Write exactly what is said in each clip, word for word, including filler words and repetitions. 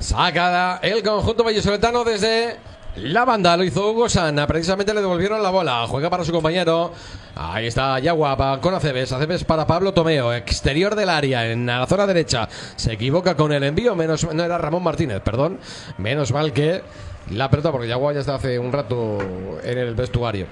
Saca el conjunto vallisoletano desde la banda. Lo hizo Hugo Sana. Precisamente le devolvieron la bola. Juega para su compañero. Ahí está Yagua con Aceves. Aceves para Pablo Tomeo. Exterior del área en la zona derecha. Se equivoca con el envío. Menos, no era Ramón Martínez, perdón. Menos mal que la pelota, porque Yagua ya está hace un rato en el vestuario.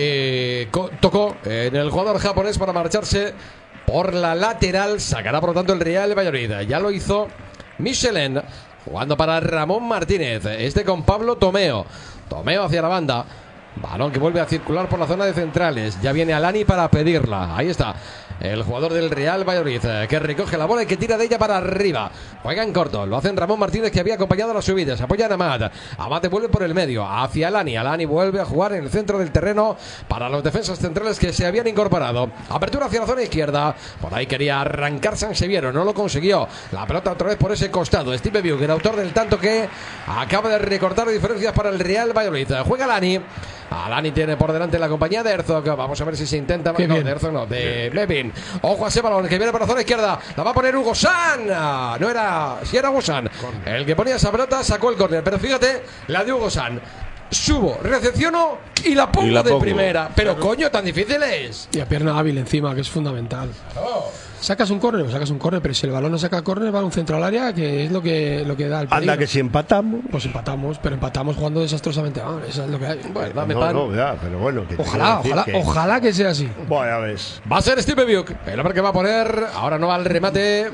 Eh, tocó en el jugador japonés para marcharse por la lateral. Sacará por lo tanto el Real Valladolid. Ya lo hizo Michelin. Jugando para Ramón Martínez. Este con Pablo Tomeo. Tomeo hacia la banda. Balón que vuelve a circular por la zona de centrales. Ya viene Alani para pedirla. Ahí está el jugador del Real Valladolid, que recoge la bola y que tira de ella para arriba. Juega en corto. Lo hacen Ramón Martínez, que había acompañado las subidas. Apoyan a Amat. Amat vuelve por el medio hacia Alani. Alani vuelve a jugar en el centro del terreno para los defensas centrales que se habían incorporado. Apertura hacia la zona izquierda. Por ahí quería arrancar Sanseviero. No lo consiguió. La pelota otra vez por ese costado. Steve Viuk, el autor del tanto que acaba de recortar diferencias para el Real Valladolid. Juega Alani. Alani tiene por delante la compañía de Herzog. Vamos a ver si se intenta. No, de Herzog no, de Levin. Ojo a ese balón que viene para la zona izquierda. La va a poner Hugo San. No era. Si era Hugo San. El que ponía esa pelota sacó el córner. Pero fíjate, la de Hugo San. Subo, recepciono y la pongo, y la pongo de primera. Pero claro, coño, tan difícil es. Y a pierna hábil encima, que es fundamental. Oh. Sacas un córner, sacas un córner, pero si el balón no saca córner, va a un centro al área, que es lo que, lo que da el peligro. Anda, que si empatamos. Pues empatamos, pero empatamos jugando desastrosamente. Ah, eso es lo que hay. Bueno, dame no, pan. no, ya, pero bueno. Que ojalá, ojalá, que... ojalá que sea así. Bueno, ya ves. Va a ser Steve Viuk, el hombre que va a poner. Ahora no va al remate.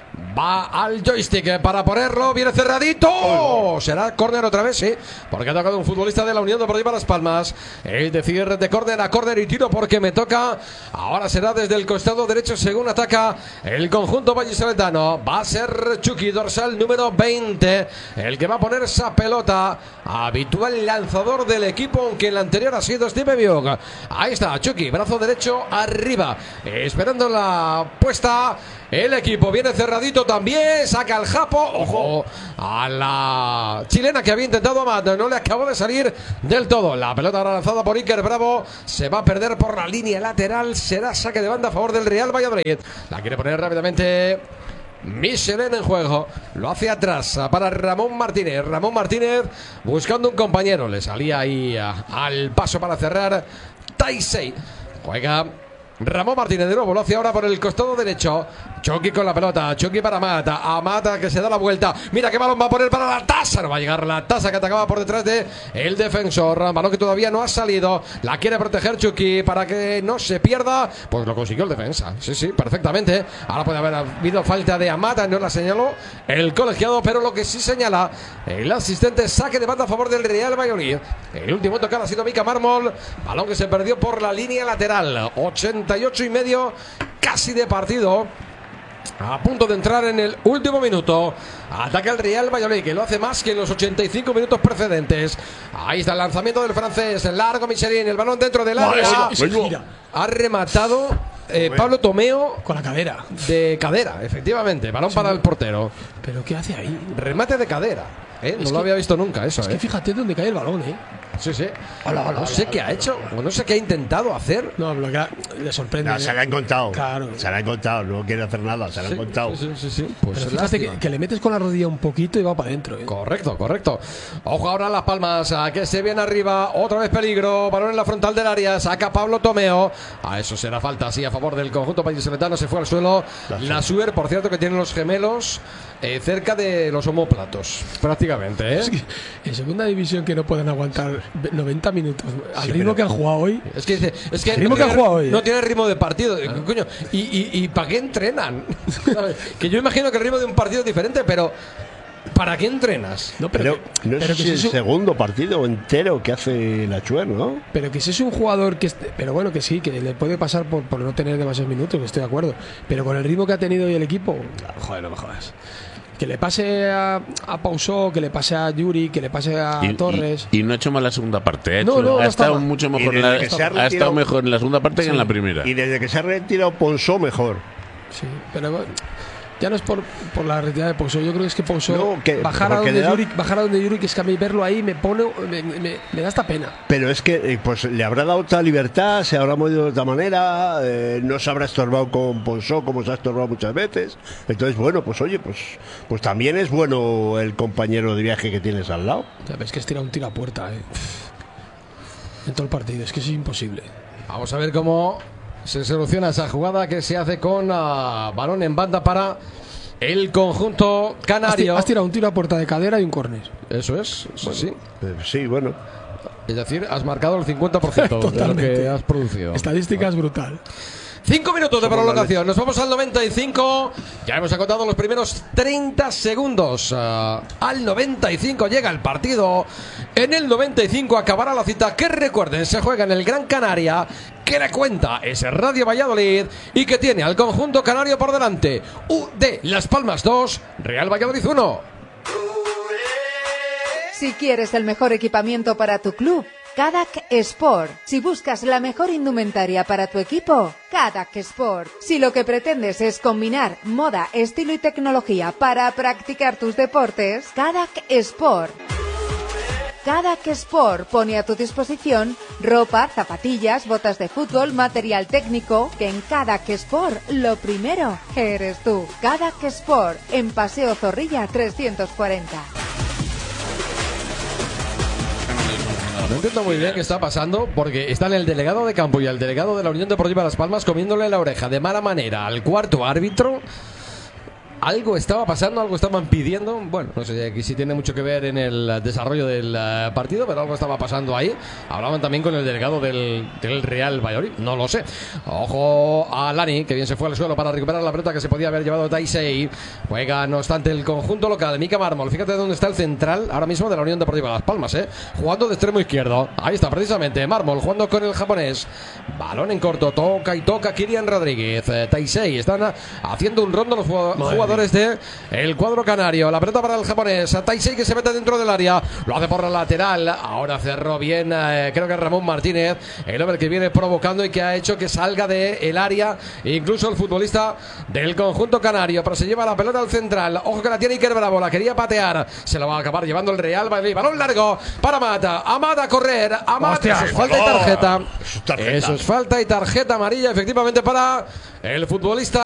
Va al joystick para ponerlo. Viene cerradito. Oh, será córner otra vez, sí. Porque ha tocado un futbolista de la Unión Deportiva Las Palmas. Es decir, de córner a córner y tiro porque me toca. Ahora será desde el costado derecho según ataca el conjunto vallisoletano. Va a ser Chucky, dorsal número veinte, el que va a poner esa pelota. Habitual lanzador del equipo, aunque el anterior ha sido Steve Viuk. Ahí está Chucky, brazo derecho arriba, esperando la puesta. El equipo viene cerradito también. Saca el Japo. Ojo a la chilena que había intentado Amat. No le acabó de salir del todo. La pelota ahora lanzada por Iker Bravo. Se va a perder por la línea lateral. Será saque de banda a favor del Real Valladolid. La quiere poner rápidamente Michelin en juego. Lo hace atrás para Ramón Martínez. Ramón Martínez buscando un compañero. Le salía ahí a, al paso para cerrar Taisei. Juega Ramón Martínez de nuevo, lo hace ahora por el costado derecho. Chucky con la pelota, Chucky para Mata. A Mata que se da la vuelta. Mira qué balón va a poner para la tasa. No va a llegar la tasa que atacaba por detrás de el defensor. Balón que todavía no ha salido. La quiere proteger Chucky para que no se pierda. Pues lo consiguió el defensa. Sí, sí, perfectamente. Ahora puede haber habido falta de Amata. No la señaló el colegiado, pero lo que sí señala el asistente, saque de banda a favor del Real Valladolid. El último tocado ha sido Mika Mármol. Balón que se perdió por la línea lateral. ochenta y ocho y medio casi de partido. A punto de entrar en el último minuto. Ataca el Real Valladolid, que lo hace más que en los ochenta y cinco minutos precedentes. Ahí está el lanzamiento del francés. El largo Michelin, el balón dentro del área. Ha rematado eh, Pablo Tomeo con la cadera. De cadera, efectivamente. Balón sí, para el portero. ¿Pero qué hace ahí? Remate de cadera. ¿Eh? No es lo que, había visto nunca eso. Es eh. que fíjate dónde cae el balón, ¿eh? Sí, sí. Hola, hola, no hola, sé hola, qué hola, ha hecho, hola. o no sé qué ha intentado hacer. No, lo que le sorprende. No, se la han contado. Claro. Se la han contado, no quiere hacer nada, se la han sí, contado. Sí, sí, sí. Pues pero fíjate que, que le metes con la rodilla un poquito y va para adentro, ¿eh? Correcto, correcto. Ojo ahora Las Palmas, a que se viene arriba. Otra vez peligro. Balón en la frontal del área. Saca Pablo Tomeo. A eso será falta, sí, a favor del conjunto vallisoletano. Se fue al suelo. La Suer, por cierto, que tiene los gemelos eh, cerca de los omóplatos, prácticamente, ¿eh? Es que en segunda división que no pueden aguantar noventa minutos al sí, ritmo que han jugado hoy. Es que dice, es que, ritmo no, que tiene, han jugado hoy, no tiene ritmo de partido, ah. coño. ¿Y, y, y para qué entrenan? Que yo imagino que el ritmo de un partido es diferente, pero ¿para qué entrenas? No, pero, pero no pero es que el su... segundo partido entero que hace la Chuer, ¿no? Pero que si es un jugador que esté, pero bueno, que sí, que le puede pasar por, por no tener demasiados minutos, estoy de acuerdo. Pero con el ritmo que ha tenido hoy el equipo, joder, no me jodas. Que le pase a, a Pausó, que le pase a Yuri, que le pase a y, Torres. Y, y no ha hecho mal la segunda parte. Ha, no, hecho, no, ha no estado estaba. mucho mejor en la, ha, retirado, ha estado mejor en la segunda parte sí. que en la primera. Y desde que se ha retirado Ponsó, mejor. Sí, pero Ya no es por, por la retirada de Pouso, yo creo que es que Pouso no, que, bajar, a donde da... Yuri, bajar a donde Yuri, que es que a mí verlo ahí me pone, me, me, me da hasta pena. Pero es que pues le habrá dado otra libertad, se habrá movido de otra manera, eh, no se habrá estorbado con Pouso como se ha estorbado muchas veces. Entonces, bueno, pues oye, pues, pues también es bueno el compañero de viaje que tienes al lado. Ya ves que es tirar un tiro a puerta, eh. En todo el partido, es que es imposible. Vamos a ver cómo se soluciona esa jugada que se hace con uh, balón en banda para el conjunto canario. Has tirado un tiro a puerta de cadera y un córner. Eso es, sí, bueno, sí. Eh, sí, bueno. Es decir, has marcado el cincuenta por ciento de lo que has producido. Estadística es brutal. Cinco minutos de prolongación. Nos vamos al noventa y cinco. Ya hemos acotado los primeros treinta segundos. Uh, al noventa y cinco llega el partido. En el noventa y cinco acabará la cita. Que recuerden, se juega en el Gran Canaria. Que le cuenta ese Radio Valladolid. Y que tiene al conjunto canario por delante. U D Las Palmas dos, Real Valladolid uno. Si quieres el mejor equipamiento para tu club, Cadac Sport. Si buscas la mejor indumentaria para tu equipo, Cadac Sport. Si lo que pretendes es combinar moda, estilo y tecnología para practicar tus deportes, Cadac Sport. Cadac Sport pone a tu disposición ropa, zapatillas, botas de fútbol, material técnico, que en Cadac Sport lo primero eres tú. Cadac Sport, en Paseo Zorrilla trescientos cuarenta. No entiendo muy bien qué está pasando, porque están el delegado de campo y el delegado de la Unión Deportiva Las Palmas comiéndole la oreja de mala manera al cuarto árbitro. Algo estaba pasando, algo estaban pidiendo. Bueno, no sé si tiene mucho que ver en el desarrollo del uh, partido, pero algo estaba pasando ahí. Hablaban también con el delegado del, del Real Valladolid, no lo sé. Ojo a Lani, que bien se fue al suelo para recuperar la pelota que se podía haber llevado Taisei. Juega, no obstante, el conjunto local, Mika Mármol. Fíjate dónde está el central ahora mismo de la Unión Deportiva Las Palmas, ¿eh? Jugando de extremo izquierdo. Ahí está, precisamente, Mármol jugando con el japonés. Balón en corto, toca y toca Kirian Rodríguez. Eh, Taisei, están haciendo un rondo los jugadores de el cuadro canario. La pelota para el japonés, a Taisei, que se mete dentro del área, lo hace por la lateral. Ahora cerró bien, eh, creo que Ramón Martínez, el hombre que viene provocando y que ha hecho que salga del área incluso el futbolista del conjunto canario, pero se lleva la pelota al central. Ojo que la tiene Iker Bravo, la quería patear, se la va a acabar llevando el Real Valladolid. Balón largo para Mata, Amada a correr, Amada. Eso es falta y tarjeta. Eso es falta y tarjeta amarilla efectivamente para el futbolista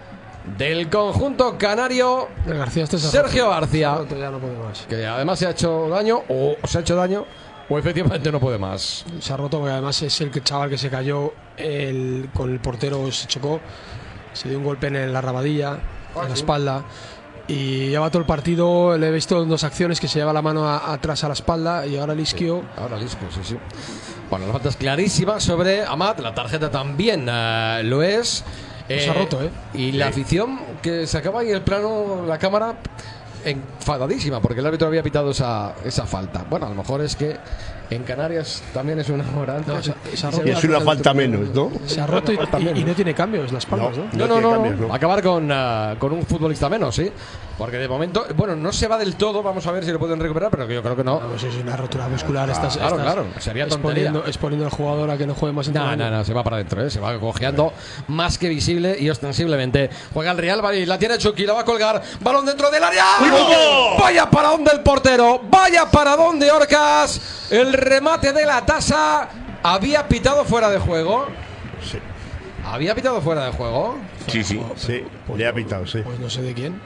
del conjunto canario, García, este Sergio García, ya no puede más. que además se ha hecho daño, o se ha hecho daño, o efectivamente no puede más. Se ha roto, porque además es el chaval que se cayó el, con el portero, se chocó, se dio un golpe en la rabadilla, en la espalda, y lleva todo el partido. Le he visto en dos acciones que se lleva la mano a, atrás a la espalda, y ahora el isquio. Sí, ahora el isquio, sí, sí. Bueno, la falta es clarísima sobre Amat, la tarjeta también uh, lo es. Eh, se ha roto, ¿eh? Y la afición que se acaba ahí el plano, la cámara, enfadadísima porque el árbitro había pitado esa, esa falta. Bueno, a lo mejor es que en Canarias también es una hora antes. No, se, se y es una falta menos, ¿no? Se ha roto y, y, y no tiene cambios las palmas, ¿no? No, no, no. no, cambios, no. Acabar con, uh, con un futbolista menos, sí. Porque de momento, bueno, no se va del todo. Vamos a ver si lo pueden recuperar, pero yo creo que no. Vamos, es una rotura muscular. Ah, estas, claro, estas, claro. Sería tontería. Exponiendo, exponiendo al jugador a que no juegue más. No, no, no. Se va para adentro, ¿eh? Se va cojeando más que visible y ostensiblemente. Juega el Real Valladolid. La tiene Chucky, la va a colgar. Balón dentro del área. ¡Oh! Vaya para donde el portero. Vaya para donde Orcas. El remate de la tasa. Había pitado fuera de juego. Sí. ¿Había pitado fuera de juego? Sí, sí. Sí, pues, le ha pitado, sí. Pues no sé de quién.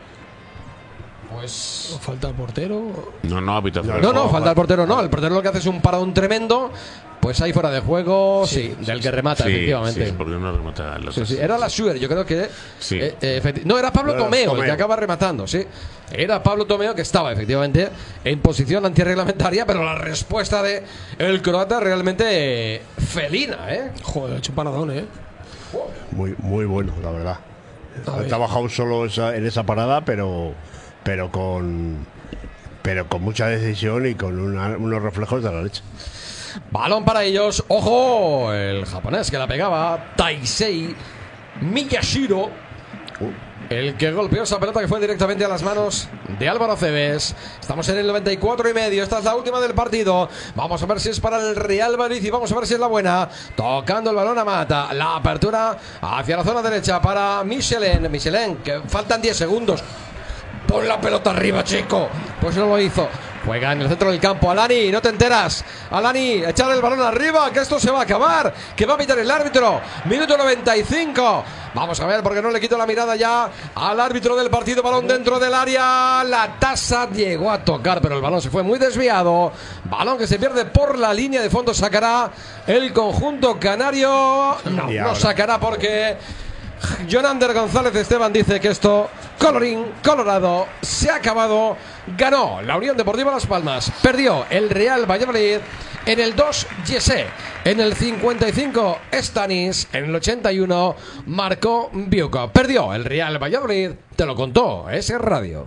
Pues. ¿Falta el portero? No, no ha pitado. No, no, no, falta el portero, no. El portero lo que hace es un paradón tremendo. Pues ahí fuera de juego, sí, sí del que remata, sí, efectivamente. Sí, porque no remata la sí, sí. Era la Suer, yo creo que. Sí. Eh, eh, no, era Pablo no, Tomeo, Tomeo el que acaba rematando, sí. Era Pablo Tomeo que estaba efectivamente en posición antirreglamentaria, pero la respuesta de el croata realmente eh, felina, ¿eh? Joder, ha hecho un paradón, ¿eh? Muy, muy bueno, la verdad. Ha trabajado solo esa, en esa parada, pero. pero con pero con mucha decisión y con una, unos reflejos de la leche. Balón para ellos, ojo, el japonés que la pegaba, Taisei Miyashiro. Uh. el que golpeó esa pelota que fue directamente a las manos de Álvaro Cebes. Estamos en el noventa y cuatro y medio. Esta es la última del partido. Vamos a ver si es para el Real Madrid y vamos a ver si es la buena. Tocando el balón a Mata. La apertura hacia la zona derecha para Michelin. Michelin, que faltan diez segundos. Pon la pelota arriba, chico. Pues no lo hizo. Juega en el centro del campo. Alani, no te enteras. Alani, echar el balón arriba, que esto se va a acabar. Que va a pitar el árbitro. Minuto noventa y cinco. Vamos a ver, porque no le quito la mirada ya al árbitro del partido. Balón dentro del área. La tasa llegó a tocar, pero el balón se fue muy desviado. Balón que se pierde por la línea de fondo. Sacará el conjunto canario. No, no sacará porque Jonander González Esteban dice que esto, colorín colorado, se ha acabado. Ganó la Unión Deportiva Las Palmas, perdió el Real Valladolid. En el dos, Jesse. En el cincuenta y cinco, Stanis. En el ochenta y uno, marcó Biuco. Perdió el Real Valladolid. Te lo contó Es Radio.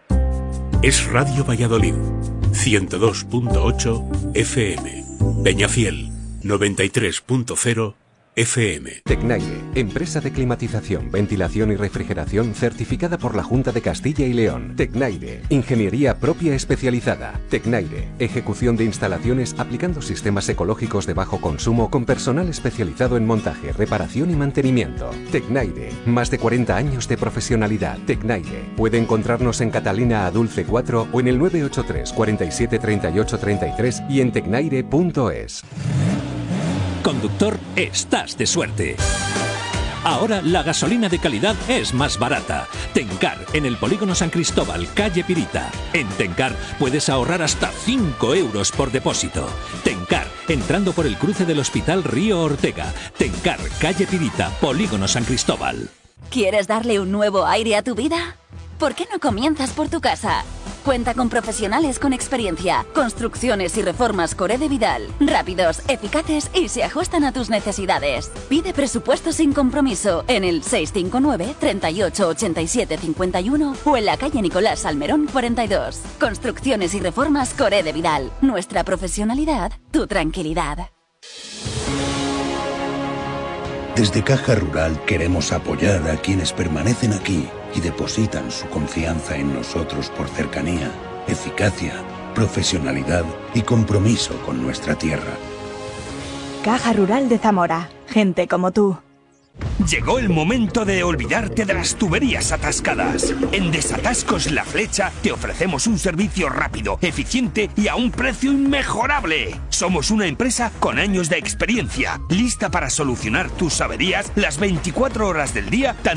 Es Radio Valladolid, ciento dos punto ocho F M. Peñafiel, noventa y tres punto cero F M. Tecnaire, empresa de climatización, ventilación y refrigeración certificada por la Junta de Castilla y León. Tecnaire, ingeniería propia especializada. Tecnaire, ejecución de instalaciones aplicando sistemas ecológicos de bajo consumo con personal especializado en montaje, reparación y mantenimiento. Tecnaire, más de cuarenta años de profesionalidad. Tecnaire, puede encontrarnos en Catalina Adulce cuatro o en el nueve ocho tres, cuarenta y siete, treinta y ocho, treinta y tres y en tecnaire punto es. Conductor, estás de suerte. Ahora la gasolina de calidad es más barata. Tencar, en el Polígono San Cristóbal, calle Pirita. En Tencar puedes ahorrar hasta cinco euros por depósito. Tencar, entrando por el cruce del Hospital Río Ortega. Tencar, calle Pirita, Polígono San Cristóbal. ¿Quieres darle un nuevo aire a tu vida? ¿Por qué no comienzas por tu casa? Cuenta con profesionales con experiencia. Construcciones y reformas Coré de Vidal. Rápidos, eficaces y se ajustan a tus necesidades. Pide presupuesto sin compromiso en el seis cinco nueve, treinta y ocho, ochenta y siete, cincuenta y uno o en la calle Nicolás Salmerón cuarenta y dos. Construcciones y reformas Coré de Vidal. Nuestra profesionalidad, tu tranquilidad. Desde Caja Rural queremos apoyar a quienes permanecen aquí y depositan su confianza en nosotros por cercanía, eficacia, profesionalidad y compromiso con nuestra tierra. Caja Rural de Zamora. Gente como tú. Llegó el momento de olvidarte de las tuberías atascadas. En Desatascos La Flecha te ofrecemos un servicio rápido, eficiente y a un precio inmejorable. Somos una empresa con años de experiencia, lista para solucionar tus averías las veinticuatro horas del día, tanto